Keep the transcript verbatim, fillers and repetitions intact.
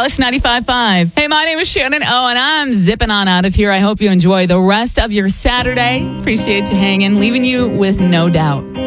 Alice ninety-five point five. Hey, my name is Shannon O, and I'm zipping on out of here. I hope you enjoy the rest of your Saturday. Appreciate you hanging, leaving you with no doubt.